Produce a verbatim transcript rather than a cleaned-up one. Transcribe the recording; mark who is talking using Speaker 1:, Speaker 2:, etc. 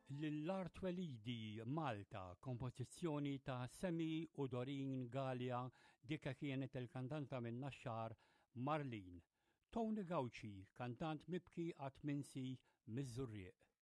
Speaker 1: L-Art Welidi Malta, kompożizzjoni ta' Semi u Doreen Gallia, dikka kienet il-kantanta minn naxxar Marlene. Tony Gauci, kantant mibki għat minsi miż-Żurrieq.